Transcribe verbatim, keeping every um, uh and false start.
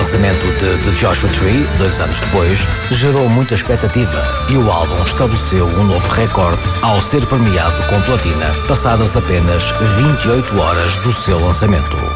lançamento de The Joshua Tree, dois anos depois, gerou muita expectativa e o álbum estabeleceu um novo recorde ao ser premiado com platina, passadas apenas vinte e oito horas do seu lançamento.